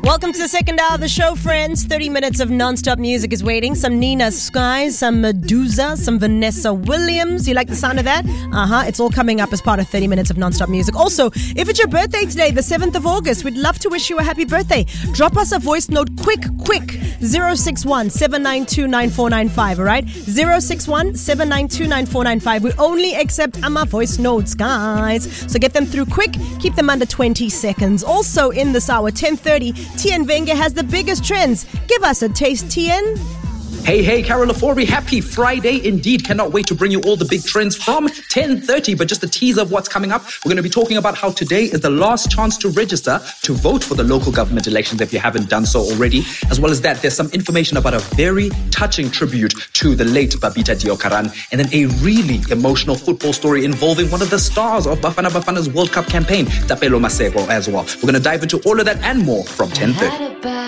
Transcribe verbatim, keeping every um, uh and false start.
Welcome to the second hour of the show, friends. thirty minutes of non-stop music is waiting. Some Nina Sky, some Medusa, some Vanessa Williams. You like the sound of that? Uh-huh. It's all coming up as part of thirty minutes of non-stop music. Also, if it's your birthday today, the seventh of August, we'd love to wish you a happy birthday. Drop us a voice note quick, quick. zero six one, seven nine two, nine four nine five, all right? zero six one, seven nine two, nine four nine five. We only accept AMA voice notes, guys. So get them through quick. Keep them under twenty seconds. Also in this hour, ten thirty, T N Venge has the biggest trends. Give us a taste, T N. Hey, hey, Carol Afori, happy Friday indeed. Cannot wait to bring you all the big trends from ten thirty. But just a teaser of what's coming up. We're going to be talking about how today is the last chance to register to vote for the local government elections if you haven't done so already. As well as that, there's some information about a very touching tribute to the late Babita Deokaran, and then a really emotional football story involving one of the stars of Bafana Bafana's World Cup campaign, Tapelo Maseko, as well. We're going to dive into all of that and more from ten thirty.